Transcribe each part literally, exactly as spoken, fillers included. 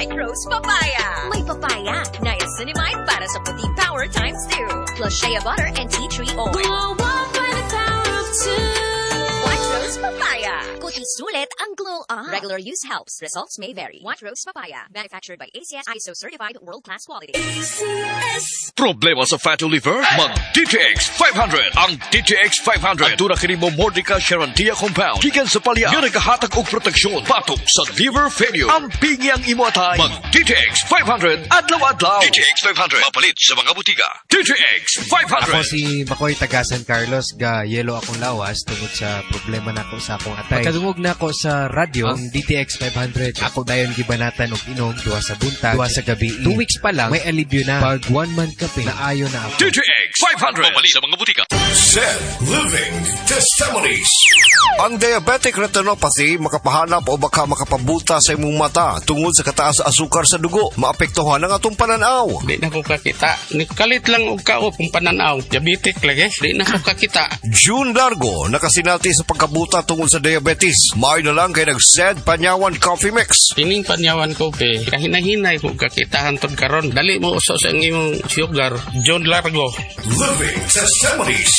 White Rose Papaya. May papaya, niacinamide para sa puti power times two. Plus shea butter and tea tree oil. Glow up by the power of two. White Rose Papaya. Puti sulit ang glow up. Regular use helps. Results may vary. White Rose Papaya. Manufactured by A C S I S O certified world-class quality. A C S. Problema sa fatty liver? Mag-D T X five hundred. Ang D T X five hundred. Ang tuna kini mo Mordica Charantia compound. Gikan sa palya. Nga nagkahatag og proteksyon. Patok sa liver failure. Ang pingyang imuatay. Mag-D T X five hundred. Adlaw-adlaw. D T X five hundred. Mapalit sa mga butika. D T X five hundred. Ako si Makoy taga San Carlos. Ga yelo akong lawas tungod sa problema nako sa akong atay. Pagkadungog na ako sa radyo, ang D T X five hundred. Ako dayon gibanatan og inom duha sa buntag, duha sa gabi. Two weeks pa lang, may alibyo na. Pag one month kape, naayo na ako. D T X five hundred. Mapalit sa mga butika. Zed Living Testimonies. Ang diabetic retinopathy makapahanap o baka makapabuta sa imong mata tungod sa kataas sa asukar sa dugo. Maapektuhan ang atong pananaw. Di na ko kakita. Nikalit lang og kao kung pananaw. Diabetic lagi. Di na ko kakita. June Largo nakasinati sa pagkabuta tungod sa diabetes. Maayo na lang kay nag-Zed Panyawan Coffee Mix. Tining Panyawan Coffee. Kahinahinay ko kakitahan tod karon. Dali mo uso sa imong sugar. June Largo. Living Testimonies.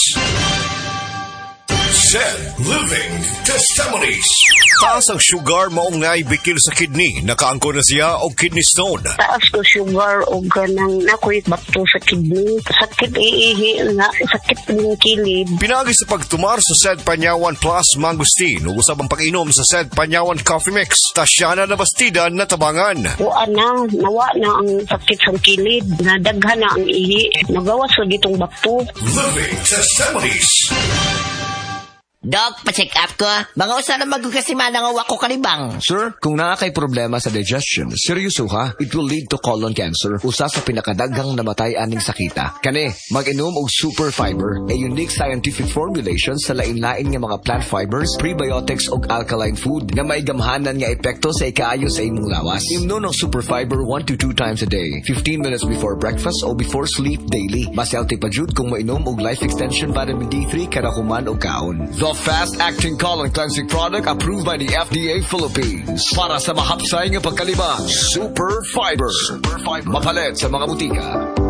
Zed Living Testimonies. Taas ang sugar maong naibikil sa kidney. Nakaangko na siya o kidney stone. Taas ko sugar o ganang nakoy bakto sa kidney. Sakit iihi na. Sakit ng kilid. Pinagi sa pagtumar sa Zed Panyawan Plus Mangustin. Ugusab ang pag-inom sa Zed Panyawan Coffee Mix. Tasyana na bastidan na tabangan. Buwan na. Nawa na ang sakit sa kilid. Nadaghan na ang ihi. Nagawas sa ditong bakto. Living Testimonies. Doc, pa-check up ko. Mga usa na magkasimana nga wako kanibang. Sir, kung naa kay problema sa digestion, seryoso ha, it will lead to colon cancer, usa sa pinakadaghang namatay aning sakita. Kani, mag-inom og Super Fiber, a unique scientific formulation sa lain-lain nga mga plant fibers, prebiotics ug alkaline food na may gamhanan nga epekto sa ikaayo sa imong lawas. Imnon ang Super Fiber one to two times a day, fifteen minutes before breakfast o before sleep daily. Mas healthy pa jud kung mainom og Life Extension Vitamin D three kada human og kaon. The fast-acting colon cleansing product approved by the F D A Philippines. Para sa mahapsay nga pagkalibang, Super Fiber. Super Fiber. Mapalit sa mga butika.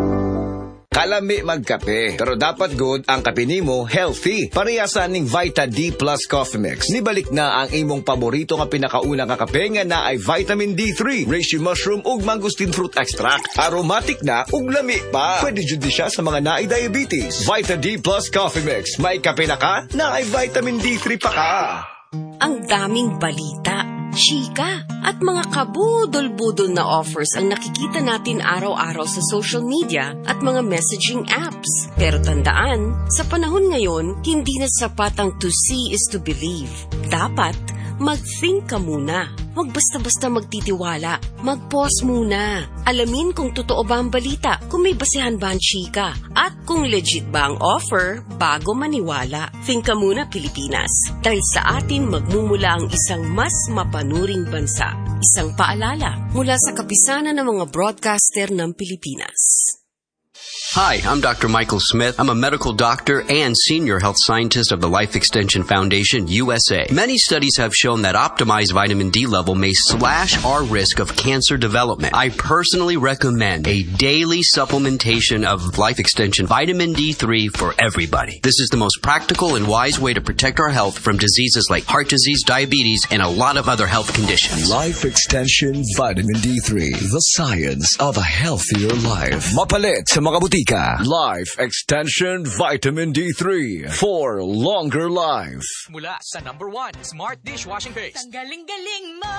Kalami magkape, pero dapat good ang kape nimo healthy. Parehasan ning Vita D Plus Coffee Mix. Nibalik na ang imong paborito nga pinakauna nga kape nga na ay vitamin D three, reishi mushroom ug mangosteen fruit extract. Aromatic na ug lami pa. Pwede jud siya sa mga naay diabetes. Vita D Plus Coffee Mix. May kape na ka, na ay vitamin D three pa ka. Ang daming balita, chika, at mga kabudol-budol na offers ang nakikita natin araw-araw sa social media at mga messaging apps. Pero tandaan, sa panahon ngayon, hindi na sapat ang to see is to believe. Dapat, mag-think ka muna. Huwag basta-basta magtitiwala. Mag-pause muna. Alamin kung totoo ba ang balita, kung may basehan ba ang chika, at kung legit ba ang offer bago maniwala. Think ka muna, Pilipinas. Dahil sa atin magmumula ang isang mas mapanuring bansa. Isang paalala mula sa kapisanan ng mga broadcaster ng Pilipinas. Hi, I'm Doctor Michael Smith. I'm a medical doctor and senior health scientist of the Life Extension Foundation, U S A. Many studies have shown that optimized vitamin D level may slash our risk of cancer development. I personally recommend a daily supplementation of Life Extension Vitamin D three for everybody. This is the most practical and wise way to protect our health from diseases like heart disease, diabetes, and a lot of other health conditions. Life Extension Vitamin D three, the science of a healthier life. Mapalit sa mga butika. Life Extension Vitamin D three for longer life. Mula sa number one, Smart Dishwashing Paste. Tanggaling-galing mo.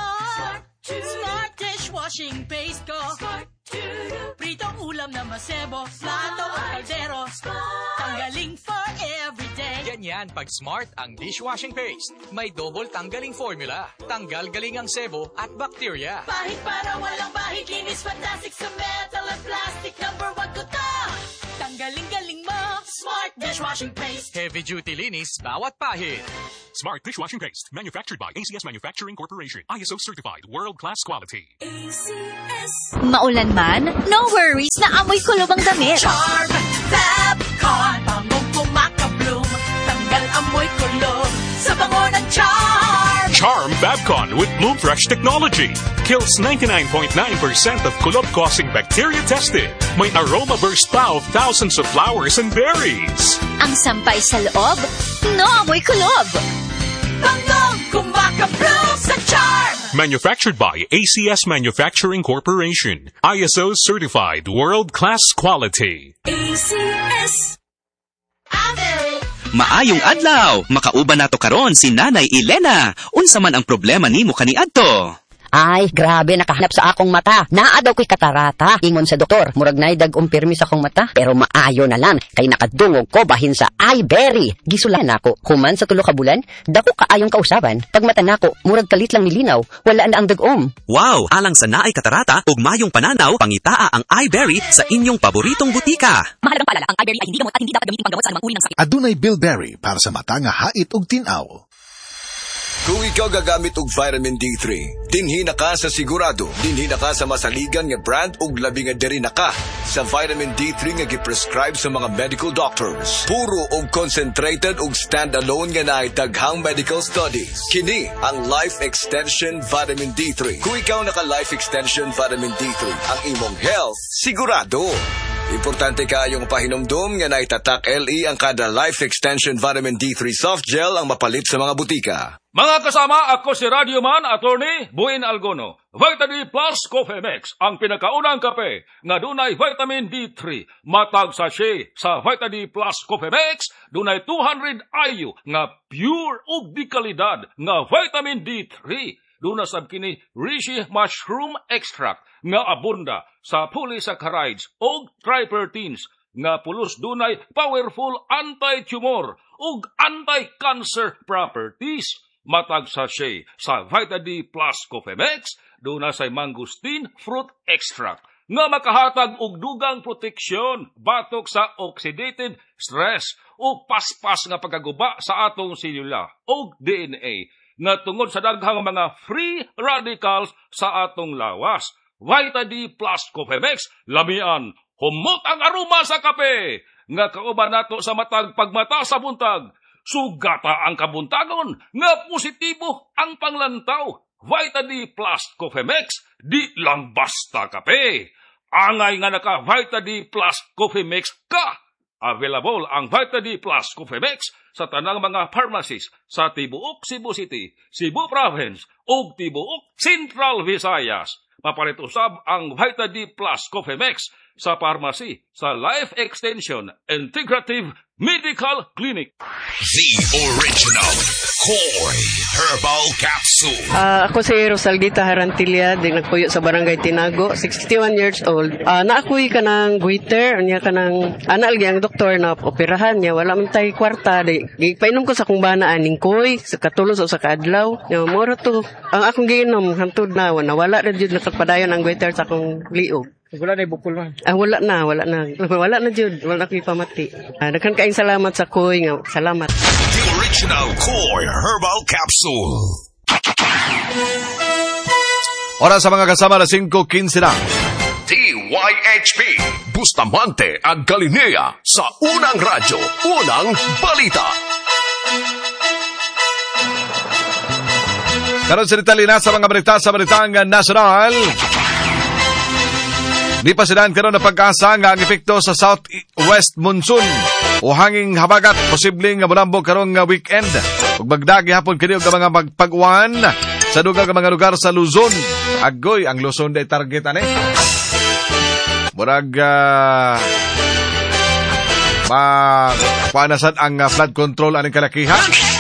Smart Dishwashing Paste ko. Smart Pritong ulam na masebo, plato o kaldero. Tanggaling for everyday. Ganyan pag Smart ang dishwashing paste. May double tanggaling formula. Tanggal galing ang sebo at bacteria. Bahid para walang bahid, linis fantastic sa metal at plastic. Number one ko to. Tanggaling-galing mo. Smart Dishwashing Paste. Heavy duty linis, bawat pahid. Smart Dishwashing Paste. Manufactured by A C S Manufacturing Corporation. I S O certified. World-class quality. A C S. Maulan man, no worries na amoy kulob ang damit. Charm Fab Con. Bangong pumakabloom. Tanggal amoy kulob sa bango ng Charm. Charm Babcon with Bloom Fresh technology. Kills ninety-nine point nine percent of kulob-causing bacteria tested. May aroma burst pa of thousands of flowers and berries. Ang sampay sa loob, no amoy kulob. Bangong kumakabloom sa Charm! Manufactured by A C S Manufacturing Corporation. I S O certified world-class quality. A C S. Maayong adlaw, makauban nato karon si Nanay Elena. Unsa man ang problema nimo kaniadto? Ay, grabe, nakahanap sa akong mata. Naa daw ko'y katarata. Ingon sa doktor, murag na'y dag umpirmi sa akong mata. Pero maayo na lang, kay nakadungog ko bahin sa iBerry. Gisulan ako, human sa tulo ka bulan, dako kaayong kausaban. Pag mata nako, murag kalit lang milinaw, wala na ang dagom. Wow, alang sa naay katarata ug mayong pananaw, pangitaa ang iBerry sa inyong paboritong butika. Mahalagang paalala, ang iBerry ay hindi gamot at hindi dapat gamitin panggamot sa anumang uri ng sakit. Adunay Bilberry para sa mata nga hait ug tinaw. Kung ikaw gagamit og vitamin D three, dinhi na ka sa sigurado. Dinhi na ka sa masaligan nga brand ug labi nga diri na ka sa vitamin D three nga giprescribe sa mga medical doctors. Puro og concentrated ug standalone nga naay daghang medical studies. Kini ang Life Extension Vitamin D three. Kung ikaw naka Life Extension Vitamin D three, ang imong health sigurado. Importante kayong pahinomdom nga naitatak L E ang kada Life Extension Vitamin D three Soft Gel ang mapalit sa mga butika. Mga kasama, ako si Radioman, Attorney Buin Algono. Vita D Plus Coffee Mix, ang pinakaunang kape nga dunay vitamin D three. Matag sachet sa Vita D Plus Coffee Mix, dunay two hundred I U nga pure ug di kalidad nga vitamin D three. Duna sab kini reishi mushroom extract nga abunda sa polysaccharides ug tripertines nga pulos dunay powerful anti-tumor ug anti-cancer properties. Matag sachet sa Vita D Plus Coffee Mix, duna say mangosteen fruit extract nga makahatag og dugang proteksyon batok sa oxidative stress o paspas nga pagkaguba sa atong selula og D N A nga tungod sa daghang mga free radicals sa atong lawas. Vita D Plus Coffee Mix, lamian, humot ang aroma sa kape nga kauban nato sa matag pagmata sa buntag. Sugata ang kabuntagon nga positibo ang panglantaw. Vita D Plus Coffee Mix, di lang basta kape. Angay nga naka Vita D Plus Coffee Mix ka. Available ang Vita D Plus Coffee Mix sa tanang mga pharmacies sa tibuok Cebu City, Cebu Province ug tibuok Central Visayas. Mapalit usab ang Vita D Plus Coffee Mix sa pharmacy sa Life Extension Integrative Medical Clinic. The original Koi Herbal Capsule. Uh, ako si Rosaldita Harantilla, di nagpuyo sa Barangay Tinago, sixty-one years old. Uh, naakuy ka ng goiter, niya ka ng anal ang doktor na operahan niya, wala man tayo kwarta. Di, di, painom ko sa kung bana aning koy, sa katulos o sa kaadlaw. Yung moro to, ang akong giinom, hantod na, nawala na dyan nakapadayon ang goiter sa akong liog. Wala na ibukol man. Ah, wala na, wala na. Wala na jud, wala na ko'y pamati. Ah, daghan kaayong salamat sa Koi nga. Salamat. The original Koi Herbal Capsule. Oras sa mga kasama na five fifteen na. D Y H P Bustamante ang Galilea sa unang radyo, unang balita. Karon sa Italina sa mga balita sa balitang nasyonal. Di pa silang karon na pag-asa nga ang epekto sa southwest monsoon o hanging habagat posibleng nga mulambog karon nga weekend. Ug magdagi hapon kini og mga magpag-uwan sa dugang mga lugar sa Luzon. Agoy ang Luzon day target ani. Murag uh, ma-panasan ang uh, flood control aning kalakihan.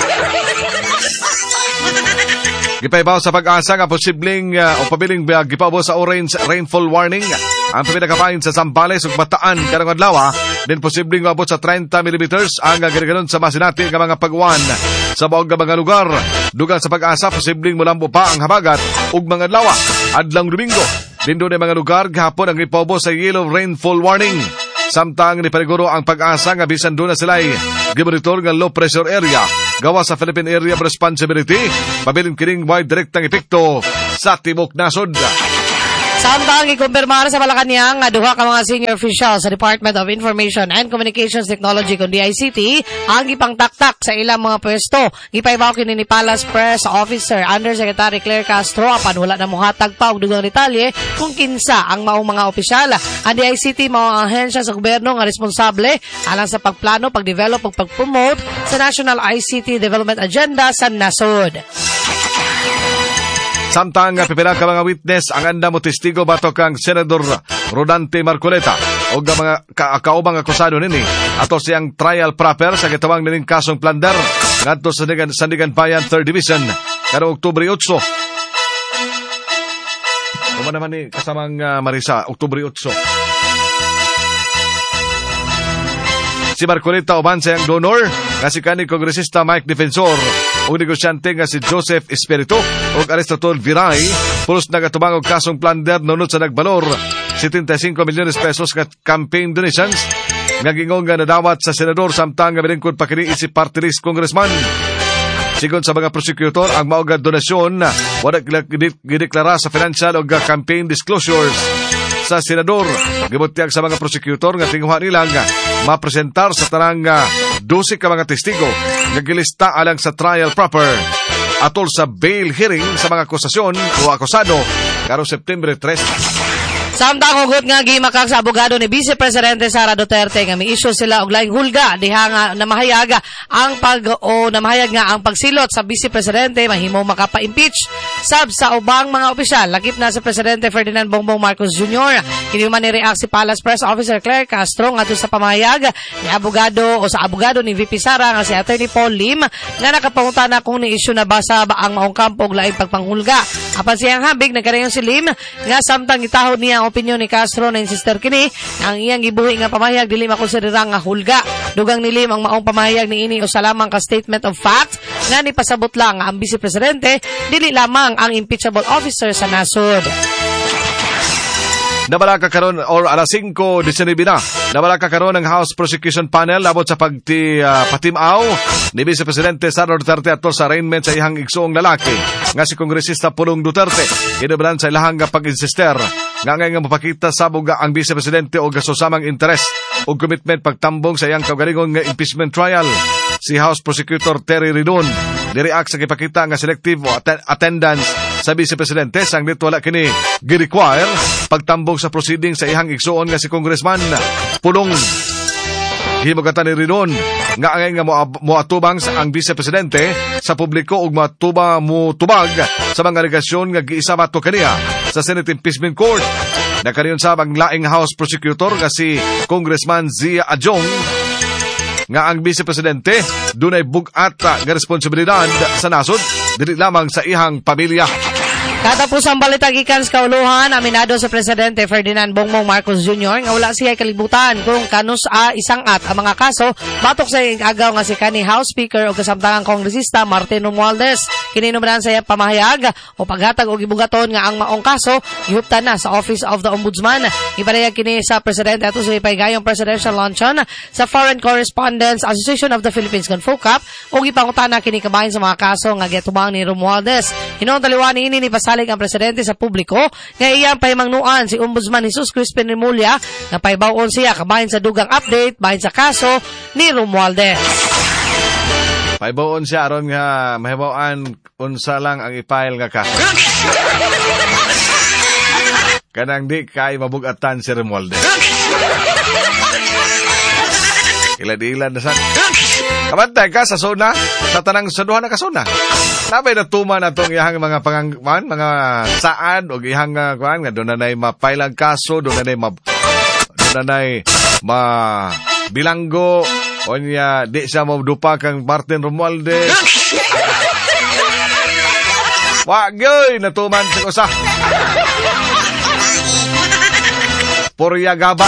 Gipaibaw sa pag-asa nga posibleng uh, o pabiling uh, gipaubos sa orange rainfall warning. Ang pinakapain sa Zambales ug Bataan karong adlaw, din posibleng maabot sa thirty millimeters ang gaganagon sa masinati nga mga pag-uwan sa bawog nga mga lugar. Dugang sa pag-asa posibleng mulambo pa ang habagat ug mga adlaw adlang Domingo. Din doon mga lugar gahapon ang ipaubos sa yellow rainfall warning. Samtang ni paniguro ang pag-asa nga bisan doon na sila gimonitor nga low pressure area gawa sa Philippine Area of Responsibility, pabiling kining wide direktang epekto sa tibok nasod. Samtang ikumpirmar sa Malacanang nga duha ka mga senior officials sa Department of Information and Communications Technology kun D I C T ang gipangtaktak sa ilang mga pwesto. Gipaybaw kini ni Palace Press Officer Undersecretary Claire Castro apan wala na mohatag pa og dugang detalye kung kinsa ang maong mga opisyal. Ang D I C T mao ang ahensya sa gobyerno nga responsable alang sa pagplano, pagdevelop ug pagpromote sa National I C T Development Agenda sa nasod. Samtang pipila ka mga witness ang anda mo testigo batok kang Senador Rodante Marcoleta o nga mga ka kaubang akusado nini ato siyang trial proper sa gitawang nining kasong plunder ngadto sa Sandigan, Sandigan Bayan third Division karong Oktubre eight. Kuma naman ni kasamang uh, Marisa Oktubre eight. Si Marcoleta uban sa iyang donor nga si kanhi kongresista Mike Defensor o negosyante nga si Joseph Espiritu o Aristotle Viray pulos nagatubang og kasong plunder nunod sa nagbalor seventy-five milyones pesos ka campaign donations nga gingong nga nadawat sa senador samtang nga bilingkod pa kini si party list congressman. Sigon sa mga prosecutor ang maog donasyon wala gideklara sa financial o campaign disclosures sa senador. Gibutyag sa mga prosecutor nga tinguha nila nga mapresentar sa tanang twelve ka mga testigo nga gilista alang sa trial proper atol sa bail hearing sa mga akusasyon o akusado karong September three. Samtang hugot nga gimakak sa abogado ni Vice Presidente Sara Duterte nga mi-issue sila og laing hulga diha nga namahayag ang pag o namahayag nga ang pagsilot sa Vice Presidente mahimo makapa-impeach sab sa ubang mga opisyal lakip na sa Presidente Ferdinand Bongbong Marcos Junior Kini man ni react si Palace Press Officer Claire Castro ngadto sa pamahayag ni abogado o sa abogado ni V P Sara nga si Attorney Paul Lim nga nakapangutana kung ni-issue na ba sa ang maong kampo og laing pagpanghulga. Apan siyang habig nagkarayon si Lim nga samtang gitahod niya opinyon ni Castro na insister kini ang iyang gibuhi nga pamahayag dili makonsidera nga hulga. Dugang ni Lim ang maong pamahayag ni ini usa lamang ka statement of fact nga nipasabot lang ang Vice Presidente dili lamang ang impeachable officer sa nasod. Nabala ka karon or alas five nineteen na. Nabala ka karon ng House Prosecution Panel labot sa pagti uh, patimaw ni Vice Presidente Sara Duterte atol sa arraignment sa ihang igsoong lalaki nga si Kongresista Pulong Duterte. Kinablan sa ilahang nga pag-insister nga ngay nga mapakita sa buga ang Vice Presidente o gasosamang interes o commitment pagtambong sa iyang kaugalingon nga impeachment trial. Si House Prosecutor Terry Ridon direact sa gipakita nga selective o att- attendance sa Vice Presidente sang dito wala kini gi-require pagtambong sa proceeding sa ihang igsoon nga si Congressman Pulong. Himugatan ni Ridon nga angay nga moatubang sa ang Vice Presidente sa publiko ug matuba mo tubag sa mga alegasyon nga giisa mato kaniya sa Senate Impeachment Court. Nakariyon sa ang laing House Prosecutor nga si Congressman Zia Adjong nga ang Vice Presidente dunay bugat nga responsibilidad sa nasod dili lamang sa ihang pamilya. Katapusang balita gikan sa kauluhan, aminado sa Presidente Ferdinand Bongbong Marcos Junior nga wala siya kalibutan kung kanus a isangat ang mga kaso batok sa agaw nga si kani House Speaker o kasamtangang Kongresista Martin Romualdez. Kininumran sa iya pamahayag o paghatag o gibugaton nga ang maong kaso gihuptan na sa Office of the Ombudsman. Ipanayag kini sa Presidente ato sa ipahigayong presidential luncheon sa Foreign Correspondents Association of the Philippines Confocap o gipangutana kini kabahin sa mga kaso nga gitubang ni Romualdez. Hinuon taliwan ini ni pasalig ang Presidente sa publiko nga iyang pahimangnuan si Ombudsman Jesus Crispin Remulla nga pahibaw-on siya kabahin sa dugang update bahin sa kaso ni Romualdez. Pahibaw-on siya aron nga mahibaw-an unsa lang ang ipile nga kaso. Kanang di kay mabugatan si Romualdez. Ilan-ilan na sa kabantay ka sa zona, sa tanang saduhan na kasuna. Nabay na tuman na itong ihang mga pangangkuhan, mga saan, o ihang uh, kuhan, nga doon na na'y mapailang kaso, doon na na'y ma, doon na na'y ma bilanggo, o niya, di siya madupa kang Martin Romualdez. Wag yoy, natuman sa kusa. Purya gaba.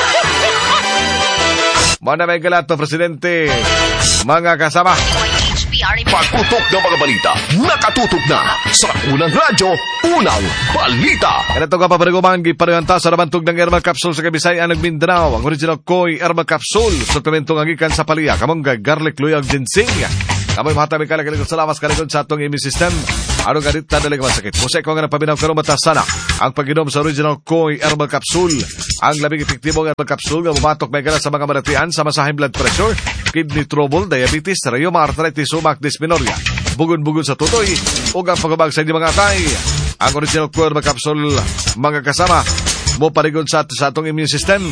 Mana may galato, Presidente, mga kasama. Pagputok ng mga balita, nakatutok na sa unang radyo, unang balita. Ganito ka papariguman, giparihanta sa nabantog ng Herbal Capsule sa Kabisaya ng Mindanao. Ang original Koi Herbal Capsule, suplemento ng ikan sa palya, kamong garlic, luyag, ginseng. Kamoy mahatami ka lang sa lawas, kalikod sa atong immune system. Ano nga dito na lang masakit? Kung sa ikaw nga napaminaw ka mata sana ang pag-inom sa original Koi Herbal Capsule. Ang labing epektibong herbal capsule nga bumatok may gala sa mga maratian sa masahing blood pressure, kidney trouble, diabetes, rheuma, arthritis, sumak, dysmenorrhea, bugon-bugon sa tutoy, o ang pagkabag sa inyong mga atay. Ang original Koi Herbal Capsule, mga kasama, mo parigon sa, sa atong immune system.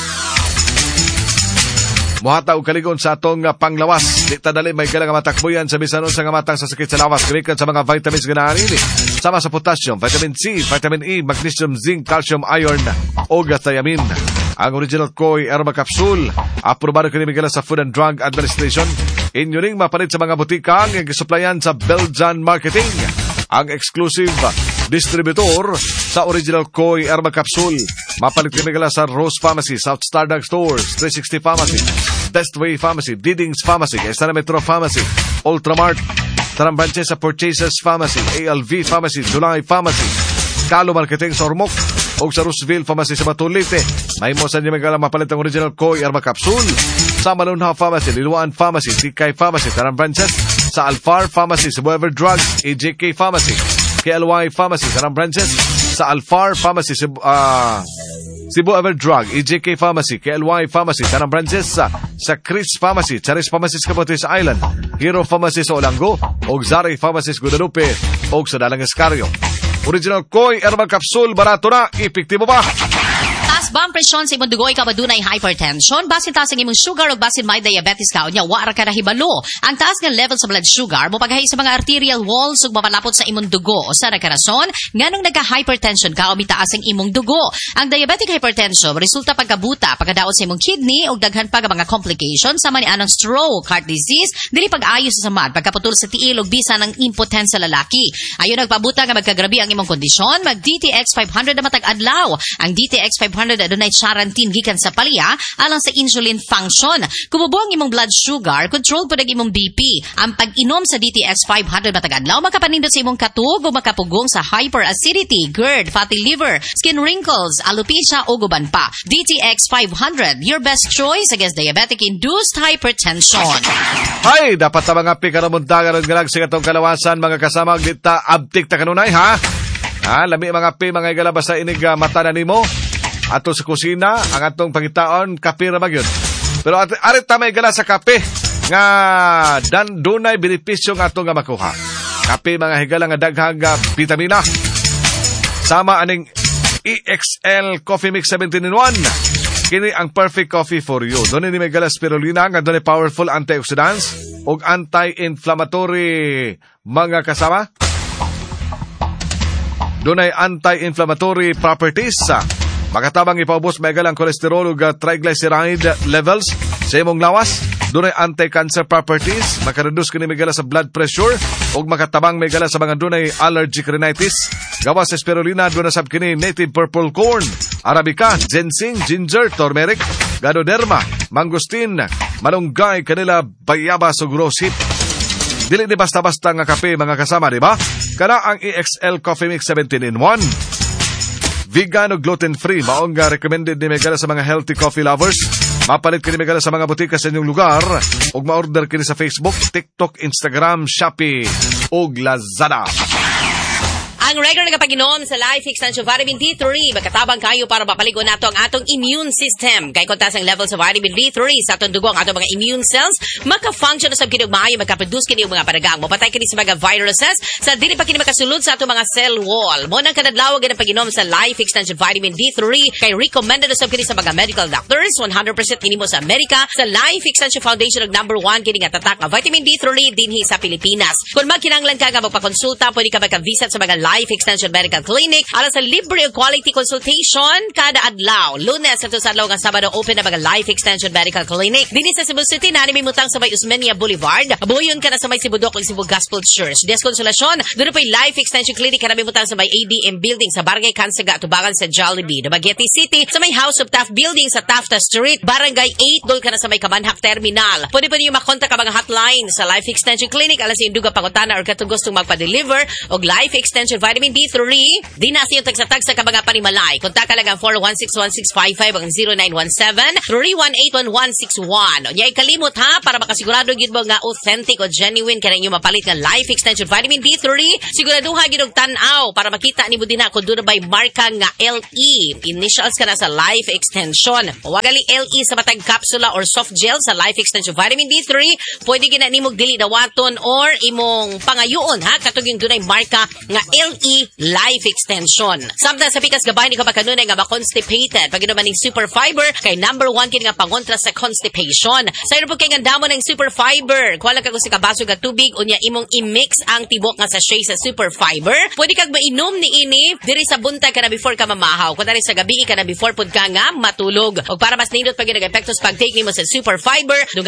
Muhata og kaligon sa atong uh, panglawas. Di ta dali may kailangan matakbuyan sa bisan unsa nga matang sa sakit sa lawas. Kanikan sa mga vitamins nga naanili. Sama sa potassium, vitamin C, vitamin E, magnesium, zinc, calcium, iron, o thiamine. Ang original Koi Herbal Capsule, aprobado kini migala sa Food and Drug Administration. Inyo ring mapalit sa mga butika nga gisuplayan sa Belgian Marketing. Ang exclusive distributor sa original Koi Herbal Capsule. Mapalit kami gala sa Rose Pharmacy, South Star Drug Stores, three sixty Pharmacy, Bestway Pharmacy, Didings Pharmacy, Estana Metro Pharmacy, Ultramart, Tarang Branches sa Purchases Pharmacy, A L V Pharmacy, July Pharmacy, Kalo Marketing sa Ormoc, o sa Roosevelt Pharmacy sa Batulite. May mo sa inyo magala mapalit ang original Koi Herbal Capsule sa Malunha Pharmacy, Liluan Pharmacy, Tikay Pharmacy, Tarang Branches sa Alfar Pharmacy, sa Weber Drugs, A J K Pharmacy, K L Y Pharmacy, Tarang Branches sa Alfar Pharmacy, sa uh, Cebu Ever Drug, E J K Pharmacy, K L Y Pharmacy, Tanang Branches sa, sa Chris Pharmacy, Charis Pharmacy sa Cabotes Island, Hero Pharmacy sa Olango, o Zari Pharmacy sa Guadalupe, o sa Dalang Escarrio. Original Koi Herbal Capsule, barato na, epektibo ba? Taas ba ang presyon sa imong dugo ikaw adunay hypertension? Basin taas ang imong sugar o basin may diabetes ka o nya wara ka na hibalo. Ang taas nga level sa blood sugar mo paghahi sa mga arterial walls ug mapalapot sa imong dugo. O sa nagkarason, nganong nagka-hypertension ka o mitaas ang imong dugo. Ang diabetic hypertension resulta pagkabuta, pagkadaot sa imong kidney ug daghan pa nga mga complications sama ni anong stroke, heart disease, dili pag-ayo sa samad, pagkaputol sa tiil ug bisan ang impotence sa lalaki. Ayon nagpabuta nga magkagrabi ang imong kondisyon, mag D T X five hundred na matag adlaw. Ang D T X five hundred adunay charantin gikan sa palya alang sa insulin function. Kumubuang imong blood sugar, control pud ang imong B P. Ang pag-inom sa D T X five hundred matag adlaw makapanindot sa imong katug ug makapugong sa hyperacidity, GERD, fatty liver, skin wrinkles, alopecia ug uban pa. D T X five hundred, your best choice against diabetic-induced hypertension. Ay, dapat ta mga pikaramuntagan ng galag sa itong kalawasan mga kasama dita abtik ta kanunay ha. Ha, lami mga pi mga igalabas sa inig uh, mata na nimo. Ato sa kusina, ang atong pangitaon, kape ra magyud. Pero at, arit ta may gala sa kape nga dan dunay benepisyo nga atong nga makuha. Kape mga higala nga daghang uh, vitamina. Sama aning E X L Coffee Mix seventeen in one. Kini ang perfect coffee for you. Doon ni may gala spirulina nga doon powerful antioxidants ug anti-inflammatory mga kasama. Doon ay anti-inflammatory properties. Makatabang ipaubos may galang kolesterol ug triglyceride levels sa imong lawas. Doon ay anti-cancer properties. Makareduce kini may gala sa blood pressure ug makatabang may gala sa mga dunay allergic rhinitis. Gawas sa spirulina doon na sab kini native purple corn, arabica, ginseng, ginger, turmeric, ganoderma, mangosteen, malunggay, kanila, bayabas ug rose hip. Dili di basta-basta nga kape mga kasama, di ba? Kana ang E X L Coffee Mix seventeen in one. Vegan o gluten-free, maong nga recommended ni Megala sa mga healthy coffee lovers. Mapalit kini Megala sa mga butika sa inyong lugar ug ma-order kini sa Facebook, TikTok, Instagram, Shopee ug Lazada. Ang regular nga pag-inom sa Life Extension Vitamin D three, magkatabang kayo para mapaligo nato ang atong immune system. Kay kontas ang level sa vitamin D three sa atong dugo, ang atong mga immune cells, maka-function na sa kini maayo, magka-produce kini mga paragang. Mapatay kini sa mga viruses, sa dili pa kini makasulod sa atong mga cell wall. Mo nang kadadlaw ang pag-inom sa Life Extension Vitamin D three, kay recommended na sa kini sa mga medical doctors, one hundred percent kini mo sa Amerika, sa Life Extension Foundation ng number one kini nga tatak nga vitamin D three dinhi sa Pilipinas. Kung magkinahanglan ka nga magpakonsulta, pwede ka magka-visit sa mga Life Extension Medical Clinic alang sa libre o quality consultation kada adlaw. Lunes at sa adlaw nga Sabado open na mga Life Extension Medical Clinic. Dinhi sa Cebu City na may mutang sa may Usmeña Boulevard. Buyon ka na sa may Cebu Doc ug Cebu Gospel Church. Deskonsolasyon, doon pa Life Extension Clinic ka na may mutang sa may A D M Building sa Barangay Kansaga, tubangan sa Jollibee. Dumaguete City sa may House of Taft Building sa Tafta Street, Barangay eight, doon ka na sa may Kamanhak Terminal. Pwede pa niyo makontak ka mga hotline sa Life Extension Clinic alang sa induga pangutana or katong gustong magpa-deliver og Life Extension vitamin D three. Di na siyo tagsa-tagsa ka mga panimalay. Kontak ka lang ang four one six one six five five ang zero nine one seven three one eight one one six one. Unya ikalimot ha para makasigurado gid mo nga authentic o genuine ka inyo mapalit nga Life Extension vitamin D three. Siguraduha gid og tan-aw para makita nimo din na kung doon bay marka nga L E. Initials ka na sa Life Extension. Wagali L E sa matag capsula or soft gel sa Life Extension vitamin D three. Pwede gina nimog dili dawaton or imong pangayoon ha katong yung dunay marka nga L E Life Extension. Samtang sa pikas gabay ni ka kanunay nga ma-constipated. Pag inuman ning super fiber kay number one kini nga pangontra sa constipation. Sa iro po kay nga damo ng super fiber. Kuha lang ka sa kabaso nga tubig unya imong i-mix ang tibok nga sachet sa super fiber. Pwede kag mainom ni ini diri sa buntag ka na before ka mamahaw. Kung dari sa gabi ka na before pud ka nga matulog. O para mas nindot pag nag-epekto sa pag-take nimo sa super fiber